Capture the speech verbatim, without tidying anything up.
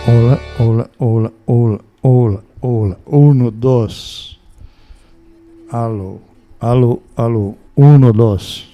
Hola, hola, hola, hola, hola, hola. Uno, dos. Alô, alô, alô. Uno, dos.